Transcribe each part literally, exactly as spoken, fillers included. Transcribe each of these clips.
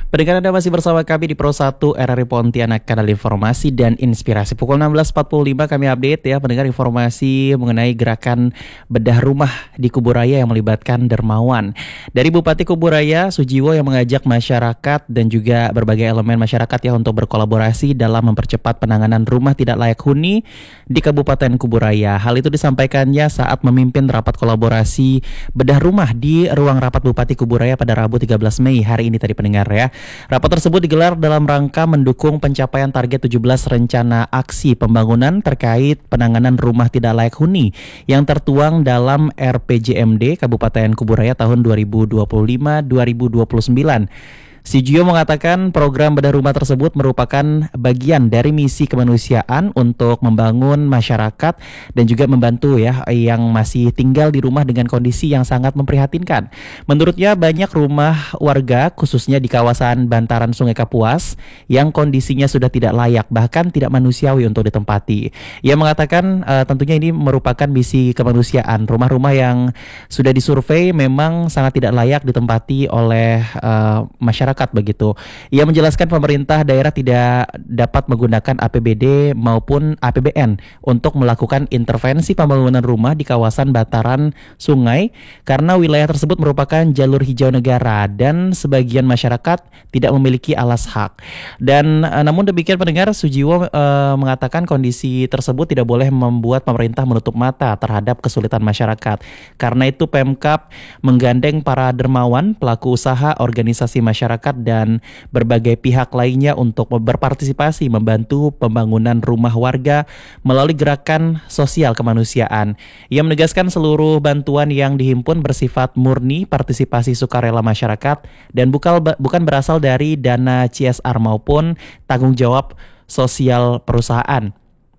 Pendengar Anda masih bersama kami di Pro satu R R I Pontianak, kanal informasi dan inspirasi. Pukul enam belas empat puluh lima kami update ya pendengar informasi mengenai gerakan bedah rumah di Kuburaya yang melibatkan dermawan. Dari Bupati Kuburaya, Sujiwo, yang mengajak masyarakat dan juga berbagai elemen masyarakat ya untuk berkolaborasi dalam mempercepat penanganan rumah tidak layak huni di Kabupaten Kuburaya. Hal itu disampaikannya saat memimpin rapat kolaborasi bedah rumah di ruang rapat Bupati Kuburaya pada Rabu tiga belas Mei hari ini tadi pendengar ya. Rapat tersebut digelar dalam rangka mendukung pencapaian target tujuh belas rencana aksi pembangunan terkait penanganan rumah tidak layak huni yang tertuang dalam R P J M D Kabupaten Kuburaya tahun dua ribu dua puluh lima sampai dua ribu dua puluh sembilan. Sujiwo mengatakan program bedah rumah tersebut merupakan bagian dari misi kemanusiaan untuk membangun masyarakat dan juga membantu ya yang masih tinggal di rumah dengan kondisi yang sangat memprihatinkan. Menurutnya banyak rumah warga khususnya di kawasan bantaran Sungai Kapuas yang kondisinya sudah tidak layak bahkan tidak manusiawi untuk ditempati. Ia mengatakan uh, tentunya ini merupakan misi kemanusiaan. Rumah-rumah yang sudah disurvei memang sangat tidak layak ditempati oleh uh, masyarakat begitu. Ia menjelaskan pemerintah daerah tidak dapat menggunakan A P B D maupun A P B N untuk melakukan intervensi pembangunan rumah di kawasan bantaran sungai karena wilayah tersebut merupakan jalur hijau negara dan sebagian masyarakat tidak memiliki alas hak. Dan uh, namun demikian pendengar, Sujiwo uh, mengatakan kondisi tersebut tidak boleh membuat pemerintah menutup mata terhadap kesulitan masyarakat. Karena itu Pemkab menggandeng para dermawan, pelaku usaha, organisasi masyarakat dan berbagai pihak lainnya untuk berpartisipasi membantu pembangunan rumah warga melalui gerakan sosial kemanusiaan. Ia menegaskan seluruh bantuan yang dihimpun bersifat murni partisipasi sukarela masyarakat dan bukan berasal dari dana C S R maupun tanggung jawab sosial perusahaan.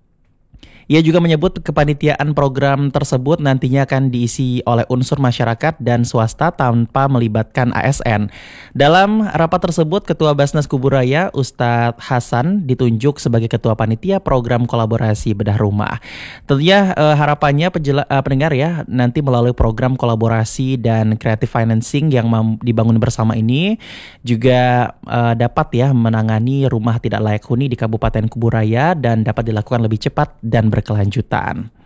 Ia juga menyebut kepanitiaan program tersebut nantinya akan diisi oleh unsur masyarakat dan swasta tanpa melibatkan A S N. Dalam rapat tersebut, Ketua Basnas Kuburaya, Ustadz Hasan, ditunjuk sebagai Ketua Panitia Program Kolaborasi Bedah Rumah. Tentunya eh, harapannya penjela- eh, pendengar ya, nanti melalui program kolaborasi dan creative financing yang mem- dibangun bersama ini juga eh, dapat ya menangani rumah tidak layak huni di Kabupaten Kuburaya dan dapat dilakukan lebih cepat dan berkelanjutan.